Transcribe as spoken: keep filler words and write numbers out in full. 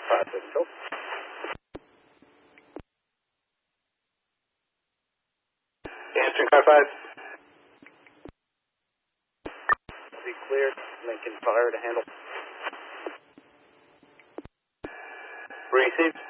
five six two. Answering car five. Be cleared. Lincoln Fire to handle. Received.